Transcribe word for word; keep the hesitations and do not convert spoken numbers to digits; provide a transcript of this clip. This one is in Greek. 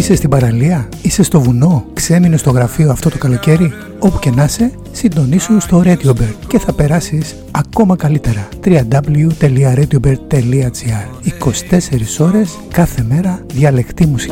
Είσαι στην παραλία, είσαι στο βουνό, ξέμεινε στο γραφείο αυτό το καλοκαίρι. Όπου και να είσαι, συντονίσου στο RadioBird και θα περάσεις ακόμα καλύτερα. double-u double-u double-u τελεία radiobird τελεία gr. είκοσι τέσσερις ώρες κάθε μέρα, διαλεκτή μουσική.